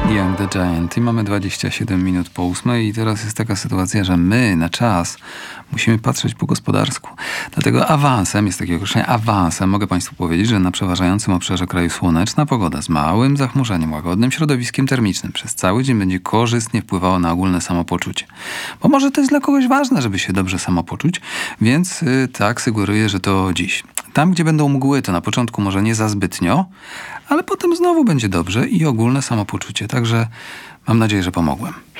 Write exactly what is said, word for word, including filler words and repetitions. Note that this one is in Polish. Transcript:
Young the Giant. I mamy dwadzieścia siedem minut po ósmej i teraz jest taka sytuacja, że my na czas musimy patrzeć po gospodarsku. Dlatego awansem, jest takie określenie, awansem mogę Państwu powiedzieć, że na przeważającym obszarze kraju słoneczna pogoda z małym zachmurzeniem, łagodnym środowiskiem termicznym przez cały dzień będzie korzystnie wpływała na ogólne samopoczucie. Bo może to jest dla kogoś ważne, żeby się dobrze samopoczuć, więc yy, tak sugeruję, że to dziś. Tam, gdzie będą mgły, to na początku może nie za zbytnio, ale potem znowu będzie dobrze i ogólne samopoczucie. Także mam nadzieję, że pomogłem.